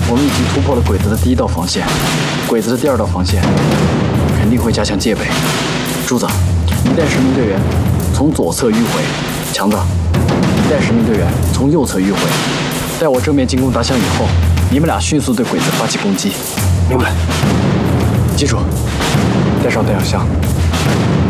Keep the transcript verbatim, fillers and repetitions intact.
我们已经突破了鬼子的第一道防线，鬼子的第二道防线肯定会加强戒备。柱子，你带十名队员从左侧迂回；强子，你带十名队员从右侧迂回。待我正面进攻打响以后，你们俩迅速对鬼子发起攻击。 明白。 记住，带上弹药箱。